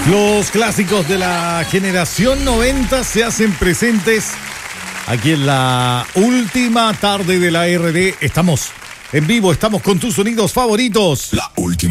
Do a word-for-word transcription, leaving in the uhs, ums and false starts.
Los clásicos de la generación noventa se hacen presentes aquí en la última tarde de la R D. Estamos en vivo, estamos con tus sonidos favoritos. La última.